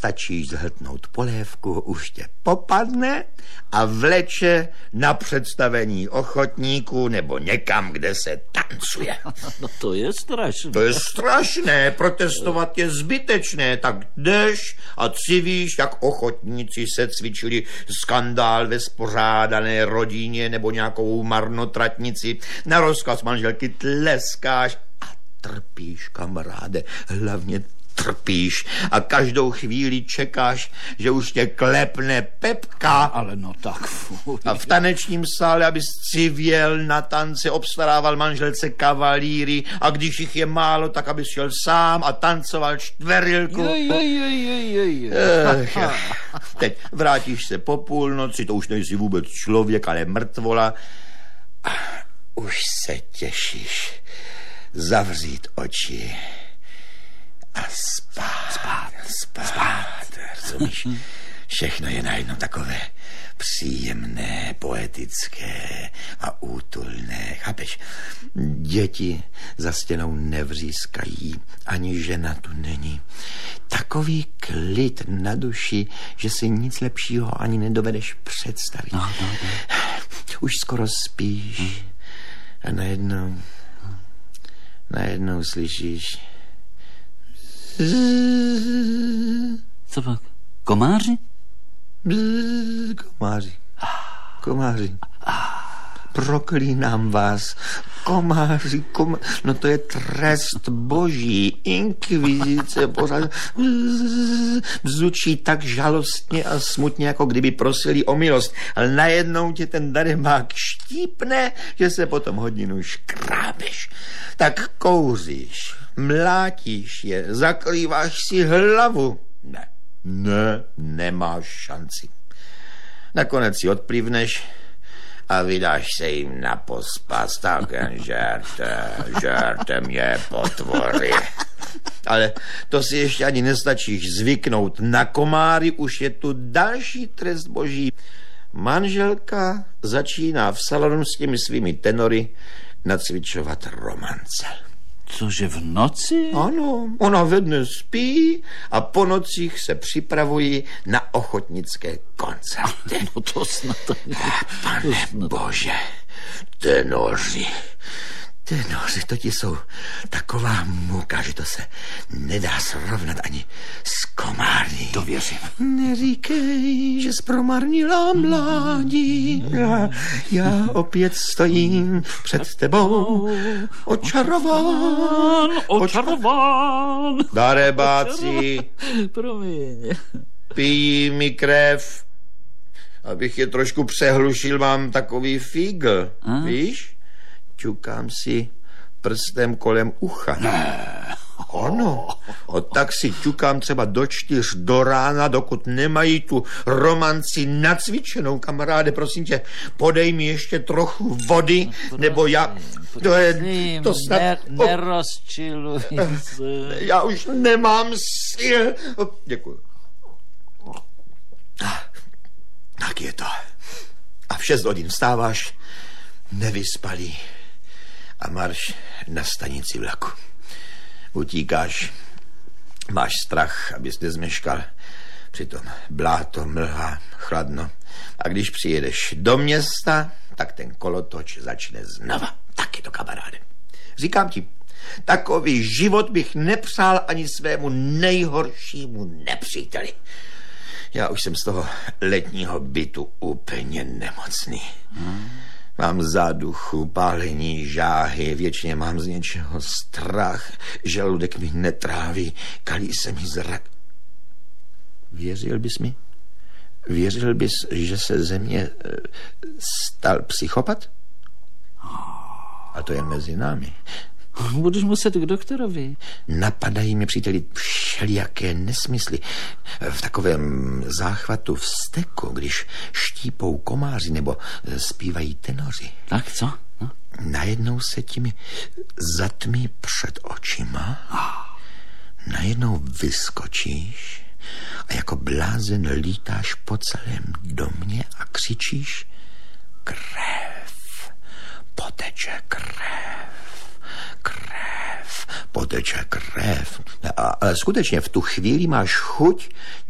stačí zhltnout polévku, už tě popadne a vleče na představení ochotníků nebo někam, kde se tancuje. No to je strašné. To je strašné, protestovat je zbytečné, tak jdeš a civíš, jak ochotníci se cvičili skandál ve spořádané rodině nebo nějakou marnotratnici. Na rozkaz manželky tleskáš a trpíš, kamaráde, hlavně trpíš a každou chvíli čekáš, že už tě klepne Pepka. Ale no tak fuj. A v tanečním sále, abys civěl na tance, obstarával manželce kavalíry a když jich je málo, tak abys šel sám a tancoval čtverilku. Teď vrátíš se po půlnoci, to už nejsi vůbec člověk, ale mrtvola. A už se těšíš zavřít oči a spát. Rozumíš? Všechno je najednou takové příjemné, poetické a útulné. Chápeš? Děti za stěnou nevřískají, ani žena tu není. Takový klid na duši, že si nic lepšího ani nedovedeš představit. No. Už skoro spíš a najednou slyšíš. Co pak? Komáři? Komáři. Proklínám vás. Komáři. No to je trest boží. Inkvizice pořád bzučí tak žalostně a smutně, jako kdyby prosili o milost. Ale najednou tě ten darebák štípne, že se potom hodinu škrábeš. Tak kouříš, mlátíš je, zakrýváš si hlavu. Ne, nemáš šanci. Nakonec si odplivneš a vydáš se jim na pospas. Tak jen žerte mě, potvory. Ale to si ještě ani nestačíš zvyknout. Na komáry už je tu další trest boží. Manželka začíná v salonu s těmi svými tenory nacvičovat romance. Cože v noci? Ano, ona ve dne spí a po nocích se připravují na ochotnické koncerty. No to snad... Pane bože, tenoři, to ti jsou taková muka, že to se nedá srovnat ani s komáry. To věřím. Neříkej, že zpromarnila mládí. Já opět stojím před tebou. Očarován. Darebáci. Promiň. Pijí mi krev. Abych je trošku přehlušil, mám takový fígl. Víš? Ťukám si prstem kolem ucha. Ano. Tak si ťukám třeba do 4 do rána, dokud nemají tu romanci nacvičenou. Kamaráde, prosím tě, podej mi ještě trochu vody, nebo já... To snad... Nerozčiluj se. Já už nemám sil. Děkuji. Tak je to. A v 6 hodin vstáváš, nevyspalý, a marš na stanici vlaku. Utíkáš, máš strach, abys nezmeškal, přitom bláto, mlha, chladno. A když přijedeš do města, tak ten kolotoč začne znova. Tak je to, kamaráde. Říkám ti, takový život bych nepřál ani svému nejhoršímu nepříteli. Já už jsem z toho letního bytu úplně nemocný. Mám záduchu, pálení, žáhy, věčně mám z něčeho strach, žaludek mi netráví, kalí se mi zrak. Věřil bys mi? Věřil bys, že se ze mě stal psychopat? A to jen mezi námi. Budeš muset k doktorovi. Napadají mi, příteli, všelijaké nesmysly. V takovém záchvatu vzteku, když štípou komáři nebo zpívají tenoři. Tak co? No? Najednou se ti mi zatmí před očima. Najednou vyskočíš a jako blázen lítáš po celém domě a křičíš: krev, poteče krev, poteče krev. Ale skutečně v tu chvíli máš chuť